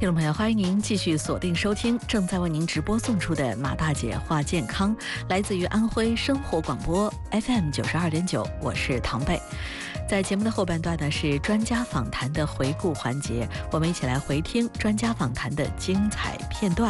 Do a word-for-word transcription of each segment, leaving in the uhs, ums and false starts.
听众朋友，欢迎您继续锁定收听正在为您直播送出的马大姐话健康，来自于安徽生活广播 F M 九十二点九，我是唐贝。在节目的后半段呢，是专家访谈的回顾环节，我们一起来回听专家访谈的精彩片段。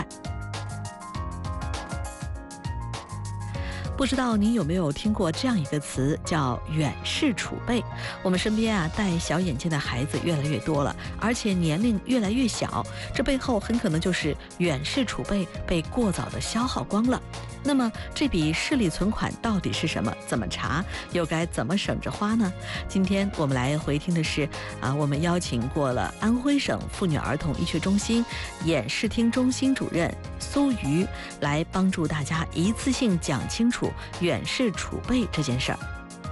不知道您有没有听过这样一个词，叫远视储备。我们身边啊，戴小眼镜的孩子越来越多了，而且年龄越来越小，这背后很可能就是远视储备被过早的消耗光了。那么这笔视力存款到底是什么？怎么查？又该怎么省着花呢？今天我们来回听的是啊，我们邀请过了安徽省妇女儿童医学中心眼视听中心主任苏瑜，来帮助大家一次性讲清楚远视储备这件事儿。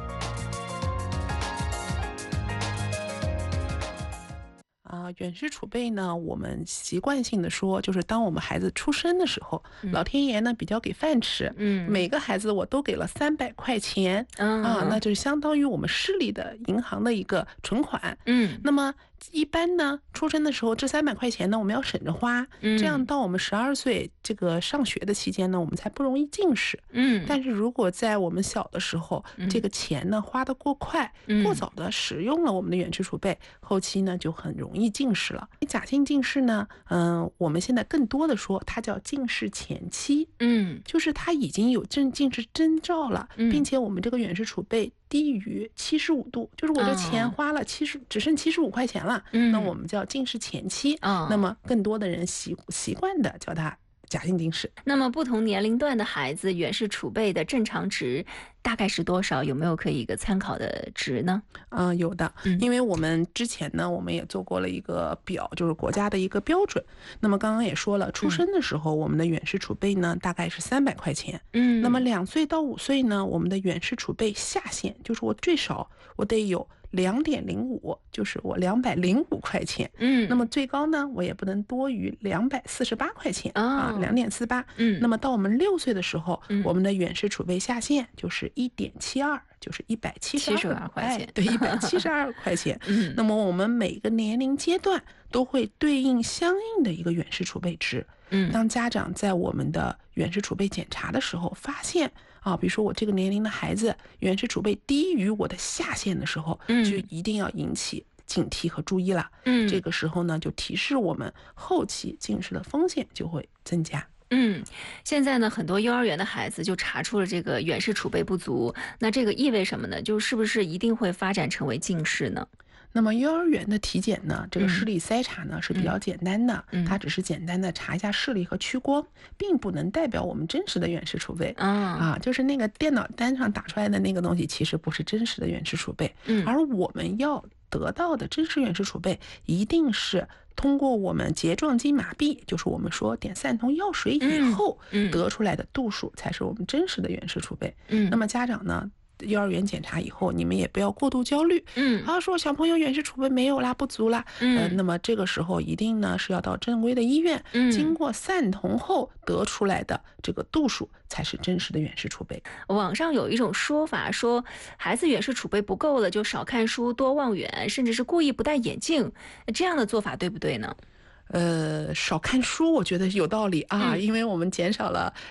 啊，远视储备呢，我们习惯性的说，就是当我们孩子出生的时候，嗯、老天爷呢比较给饭吃，嗯，每个孩子我都给了三百块钱，嗯、啊，那就是相当于我们市里的银行的一个存款，嗯，那么一般呢，出生的时候这三百块钱呢，我们要省着花，嗯，这样到我们十二岁这个上学的期间呢，我们才不容易近视，嗯，但是如果在我们小的时候，嗯、这个钱呢花得过快，嗯、过早的使用了我们的远视储备，后期呢就很容易近视了。假性近视呢，嗯、呃，我们现在更多的说它叫近视前期，嗯，就是它已经有正近视征兆了，嗯、并且我们这个远视储备低于七十五度，就是我这钱花了七十、哦，只剩七十五块钱了，嗯，那我们叫近视前期，哦，那么更多的人习习惯的叫它假性近视。 那么不同年龄段的孩子远视储备的正常值大概是多少？有没有可以一个参考的值呢？ 嗯、呃，有的，因为我们之前呢，我们也做过了一个表，就是国家的一个标准。那么刚刚也说了，出生的时候我们的远视储备呢大概是三百块钱，嗯，那么两岁到五岁呢，我们的远视储备下限就是我最少我得有两点零五，就是我两百零五块钱，嗯，那么最高呢，我也不能多于两百四十八块钱，哦、啊，两点四八，嗯，那么到我们六岁的时候，嗯、我们的远视储备下限就是一点七二，就是一百七十二块钱， 对，一百七十二块钱，嗯，那么我们每个年龄阶段都会对应相应的一个远视储备值，嗯，当家长在我们的远视储备检查的时候发现啊，比如说我这个年龄的孩子远视储备低于我的下限的时候，嗯，就一定要引起警惕和注意了。嗯，这个时候呢，就提示我们后期近视的风险就会增加。 嗯，现在呢，很多幼儿园的孩子就查出了这个远视储备不足，那这个意味什么呢？就是不是一定会发展成为近视呢？ 那么幼儿园的体检呢，这个视力筛查呢、嗯、是比较简单的、嗯、它只是简单的查一下视力和屈光，并不能代表我们真实的远视储备、哦、啊，就是那个电脑单上打出来的那个东西其实不是真实的远视储备、嗯、而我们要得到的真实远视储备一定是通过我们睫状肌麻痹，就是我们说点散瞳药水以后得出来的度数才是我们真实的远视储备。嗯，那么家长呢，幼儿园检查以后，你们也不要过度焦虑。嗯，啊，说小朋友远视储备没有啦，不足啦。嗯，呃，那么这个时候一定呢是要到正规的医院，嗯，经过散瞳后得出来的这个度数才是真实的远视储备。 网上有一种说法说，孩子远视储备不够了，就少看书，多望远，甚至是故意不戴眼镜，这样的做法对不对呢？ 呃，少看书，我觉得有道理啊，嗯、因为我们减少了